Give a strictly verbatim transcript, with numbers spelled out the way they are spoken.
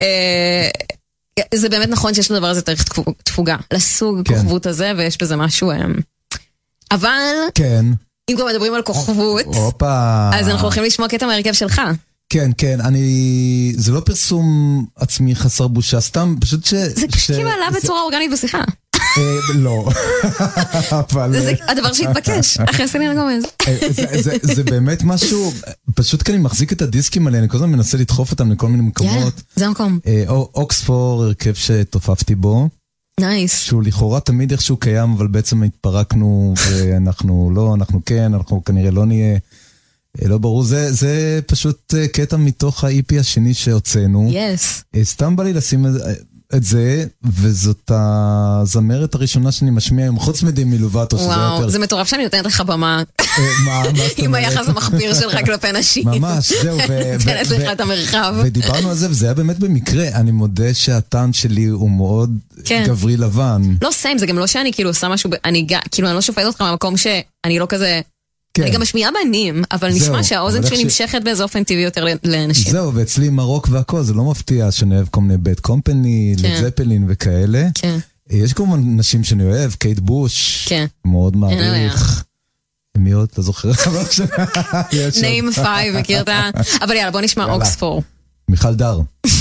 זה באמת נכון שיש לדבר הזה תאריך תפוגה, לסוג כוכבות הזה, ויש בזה משהו, אבל, אם כבר מדברים על כוכבות, אז אנחנו הולכים לשמוע קטע מהרכב שלך. כן, כן, אני, זה לא פרסום עצמי חסר בושה, סתם, פשוט ש... זה פשוט עלה בצורה אורגנית בשיחה. לא. זה הדבר שהתבקש, אחרי סלינה גומז. זה באמת משהו, פשוט כי אני מחזיק את הדיסקים עליהם, אני כל הזמן מנסה לדחוף אותם לכל מיני מקומות. זה המקום. אוקספור, הרכב שתופפתי בו. נייס. שהוא לכאורה תמיד איכשהו קיים, אבל בעצם התפרקנו, ואנחנו לא, אנחנו כן, אנחנו כנראה לא נהיה... לא ברור, זה, זה פשוט קטע מתוך ה-אי פי השני שהוצאנו. Yes. סתם בא לי לשים את זה, וזאת הזמרת הראשונה שאני משמיע היום, חוץ מדימי לובטו, שזה יותר... וואו, זה מטורף שאני נותנת לך במה. מה, מה זאת אומרת? עם היחס המחפיר שלך כלפי נשים. ממש, זהו. נותנת לך את המרחב. ודיברנו על זה, וזה היה באמת במקרה. אני מודה שהטען שלי הוא מאוד גברי לבן. לא סיים, זה גם לא שאני כאילו עושה משהו, אני כאילו אני לא שופט אותך מהמקום שאני לא כזה... אני גם משמיעה בנים, אבל נשמע שהאוזן שלי נמשכת באיזה אופן טבעי יותר לאנשים. זהו, ואצלי מרוק והכל, זה לא מפתיע שאני אוהב כל מיני בית קומפני, לזפלין וכאלה. יש כמובן נשים שאני אוהב, קייט בוש, מאוד מעריך. מי עוד? אתה זוכר? נעים פייב, מכיר את ה... אבל יאללה, בוא נשמע אוקספור. מיכל דר.